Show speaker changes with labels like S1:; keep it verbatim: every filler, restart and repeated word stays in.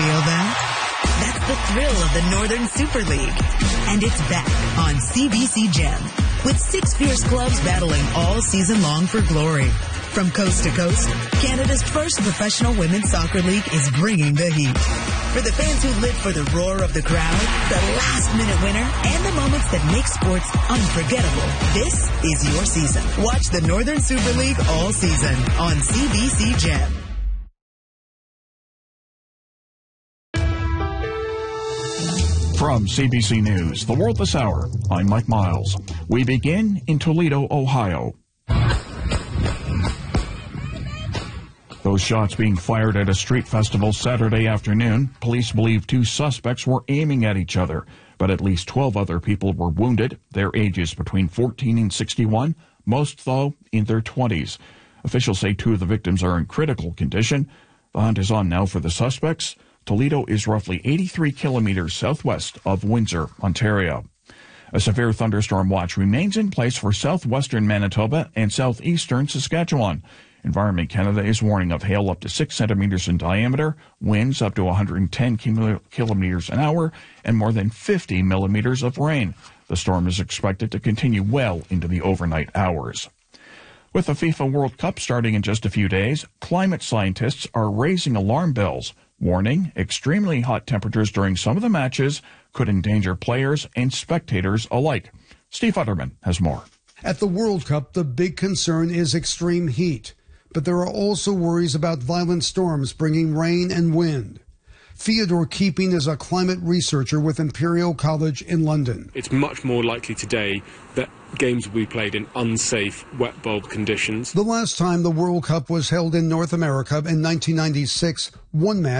S1: Feel that? That's the thrill of the Northern Super League. And it's back on C B C Gem with six fierce clubs battling all season long for glory. From coast to coast, Canada's first professional women's soccer league is bringing the heat. For the fans who live for the roar of the crowd, the last-minute winner, and the moments that make sports unforgettable, this is your season. Watch the Northern Super League all season on C B C Gem.
S2: From C B C News, The World This Hour, I'm Mike Miles. We begin in Toledo, Ohio. Those shots being fired at a street festival Saturday afternoon, police believe two suspects were aiming at each other, but at least twelve other people were wounded, their ages between fourteen and sixty-one, most, though, in their twenties. Officials say two of the victims are in critical condition. The hunt is on now for the suspects. Toledo is roughly eighty-three kilometers southwest of Windsor, Ontario. A severe thunderstorm watch remains in place for southwestern Manitoba and southeastern Saskatchewan. Environment Canada is warning of hail up to six centimeters in diameter, winds up to one hundred ten kilometers an hour, and more than fifty millimeters of rain. The storm is expected to continue well into the overnight hours. With the FIFA World Cup starting in just a few days, climate scientists are raising alarm bells, warning extremely hot temperatures during some of the matches could endanger players and spectators alike. Steve Futterman has more.
S3: At the World Cup, the big concern is extreme heat. But there are also worries about violent storms bringing rain and wind. Theodore Keeping is a climate researcher with Imperial College in London.
S4: It's much more likely today that games will be played in unsafe, wet bulb conditions.
S3: The last time the World Cup was held in North America in nineteen ninety-six, one match